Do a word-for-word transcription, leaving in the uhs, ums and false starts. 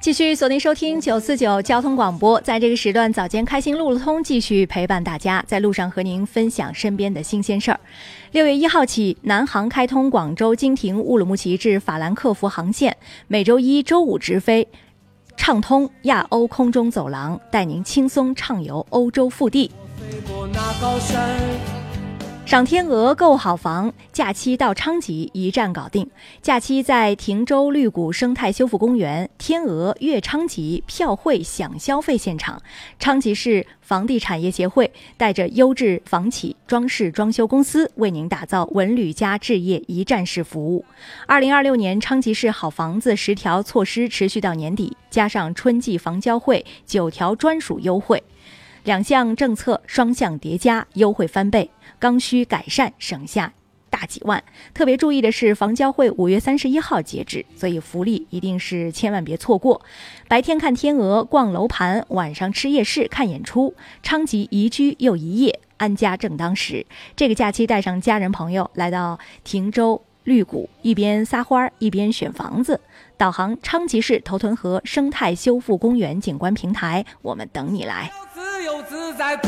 继续锁定收听九四九交通广播，在这个时段早间开心路路通继续陪伴大家，在路上和您分享身边的新鲜事儿。六月一号起，南航开通广州经停乌鲁木齐至法兰克福航线，每周一周五直飞，畅通亚欧空中走廊，带您轻松畅游欧洲腹地。赏天鹅购好房，假期到昌吉一站搞定。假期在亭州绿谷生态修复公园，天鹅悦昌吉票会享消费现场。昌吉市房地产业协会带着优质房企装饰装修公司，为您打造文旅加置业一站式服务。二零二六年昌吉市好房子十条措施持续到年底，加上春季房交会九条专属优惠。两项政策双向叠加，优惠翻倍，刚需改善省下大几万。特别注意的是，房交会五月三十一号截止，所以福利一定是千万别错过。白天看天鹅、逛楼盘，晚上吃夜市、看演出，昌吉宜居又宜业，安家正当时。这个假期带上家人朋友来到亭州绿谷，一边撒花一边选房子。导航昌吉市头屯河生态修复公园景观平台，我们等你来。自由自在